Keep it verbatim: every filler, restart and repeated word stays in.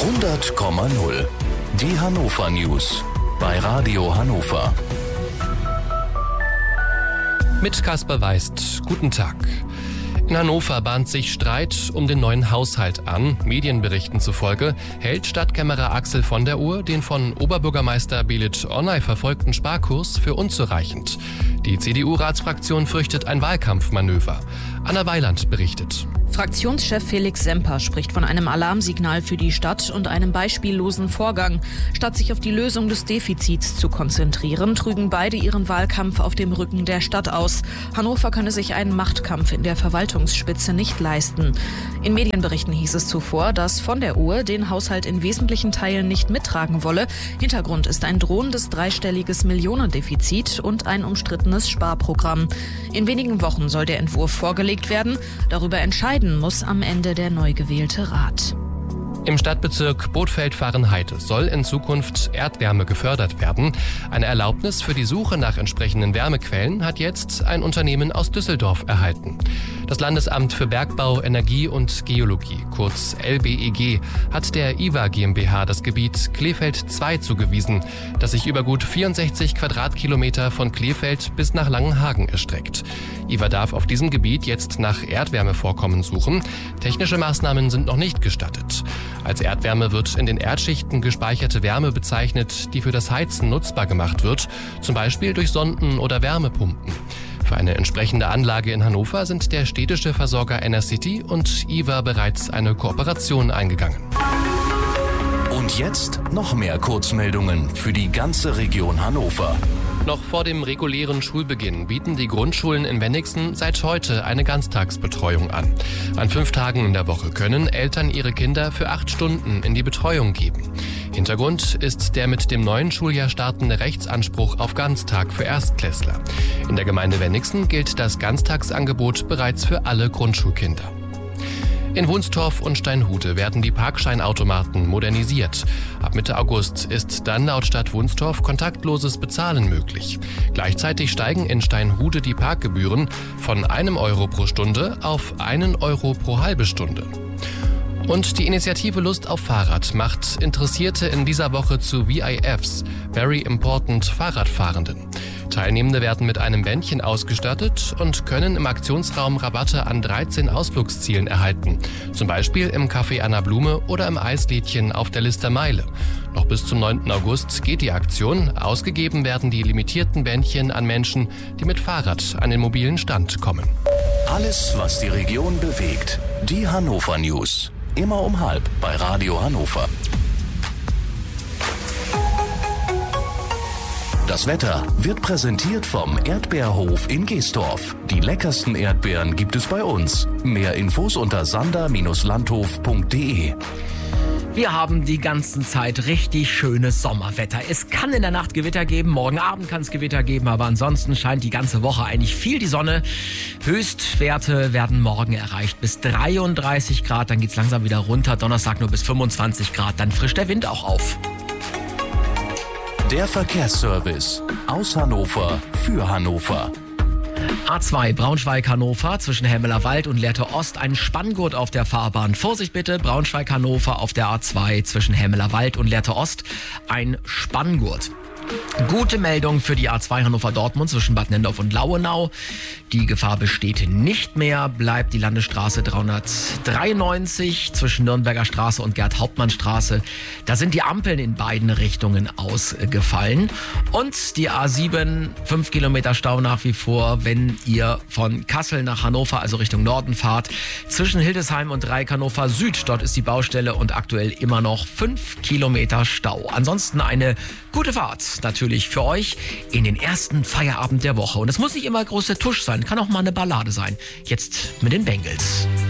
hundert Komma null. Die Hannover News bei Radio Hannover. Mit Kasper Weist. Guten Tag. In Hannover bahnt sich Streit um den neuen Haushalt an. Medienberichten zufolge hält Stadtkämmerer Axel von der Uhr den von Oberbürgermeister Belit Onay verfolgten Sparkurs für unzureichend. Die C D U-Ratsfraktion fürchtet ein Wahlkampfmanöver. Anna Weiland berichtet. Fraktionschef Felix Semper spricht von einem Alarmsignal für die Stadt und einem beispiellosen Vorgang. Statt sich auf die Lösung des Defizits zu konzentrieren, trügen beide ihren Wahlkampf auf dem Rücken der Stadt aus. Hannover könne sich einen Machtkampf in der Verwaltungsspitze nicht leisten. In Medienberichten hieß es zuvor, dass von der Uhr den Haushalt in wesentlichen Teilen nicht mittragen wolle. Hintergrund ist ein drohendes dreistelliges Millionendefizit und ein umstrittenes Sparprogramm. In wenigen Wochen soll der Entwurf vorgelegt werden. Darüber entscheiden muss am Ende der neu gewählte Rat. Im Stadtbezirk Bothfeld-Fahrenheide soll in Zukunft Erdwärme gefördert werden. Eine Erlaubnis für die Suche nach entsprechenden Wärmequellen hat jetzt ein Unternehmen aus Düsseldorf erhalten. Das Landesamt für Bergbau, Energie und Geologie, kurz L B E G, hat der I W A GmbH das Gebiet Kleefeld zwei zugewiesen, das sich über gut vierundsechzig Quadratkilometer von Kleefeld bis nach Langenhagen erstreckt. I W A darf auf diesem Gebiet jetzt nach Erdwärmevorkommen suchen. Technische Maßnahmen sind noch nicht gestattet. Als Erdwärme wird in den Erdschichten gespeicherte Wärme bezeichnet, die für das Heizen nutzbar gemacht wird, zum Beispiel durch Sonden oder Wärmepumpen. Für eine entsprechende Anlage in Hannover sind der städtische Versorger Enercity und I W A bereits eine Kooperation eingegangen. Und jetzt noch mehr Kurzmeldungen für die ganze Region Hannover. Noch vor dem regulären Schulbeginn bieten die Grundschulen in Wenigsen seit heute eine Ganztagsbetreuung an. An fünf Tagen in der Woche können Eltern ihre Kinder für acht Stunden in die Betreuung geben. Hintergrund ist der mit dem neuen Schuljahr startende Rechtsanspruch auf Ganztag für Erstklässler. In der Gemeinde Wenigsen gilt das Ganztagsangebot bereits für alle Grundschulkinder. In Wunstorf und Steinhude werden die Parkscheinautomaten modernisiert. Ab Mitte August ist dann laut Stadt Wunstorf kontaktloses Bezahlen möglich. Gleichzeitig steigen in Steinhude die Parkgebühren von einem Euro pro Stunde auf einen Euro pro halbe Stunde. Und die Initiative Lust auf Fahrrad macht Interessierte in dieser Woche zu V I Fs, Very Important Fahrradfahrenden. Teilnehmende werden mit einem Bändchen ausgestattet und können im Aktionsraum Rabatte an dreizehn Ausflugszielen erhalten. Zum Beispiel im Café Anna Blume oder im Eislädchen auf der Lister Meile. Noch bis zum neunten August geht die Aktion. Ausgegeben werden die limitierten Bändchen an Menschen, die mit Fahrrad an den mobilen Stand kommen. Alles, was die Region bewegt. Die Hannover News. Immer um halb bei Radio Hannover. Das Wetter wird präsentiert vom Erdbeerhof in Geestorf. Die leckersten Erdbeeren gibt es bei uns. Mehr Infos unter sander Bindestrich landhof punkt de. Wir haben die ganze Zeit richtig schönes Sommerwetter. Es kann in der Nacht Gewitter geben, morgen Abend kann es Gewitter geben, aber ansonsten scheint die ganze Woche eigentlich viel die Sonne. Höchstwerte werden morgen erreicht bis dreiunddreißig Grad, dann geht's langsam wieder runter. Donnerstag nur bis fünfundzwanzig Grad, dann frischt der Wind auch auf. Der Verkehrsservice aus Hannover für Hannover. A zwei Braunschweig-Hannover zwischen Hemmeler-Wald und Lehrte Ost ein Spanngurt auf der Fahrbahn. Vorsicht bitte, Braunschweig-Hannover auf der A zwei zwischen Hemmeler-Wald und Lehrte Ost ein Spanngurt. Gute Meldung für die A zwei Hannover-Dortmund zwischen Bad Nendorf und Lauenau. Die Gefahr besteht nicht mehr, bleibt die Landesstraße dreihundertdreiundneunzig zwischen Nürnberger Straße und Gerd-Hauptmann-Straße. Da sind die Ampeln in beiden Richtungen ausgefallen. Und die A sieben, fünf Kilometer Stau nach wie vor, wenn ihr von Kassel nach Hannover, also Richtung Norden fahrt. Zwischen Hildesheim und Dreieck Hannover Süd, dort ist die Baustelle und aktuell immer noch fünf Kilometer Stau. Ansonsten eine gute Fahrt natürlich für euch in den ersten Feierabend der Woche. Und es muss nicht immer große Tusch sein, kann auch mal eine Ballade sein. Jetzt mit den Bengals.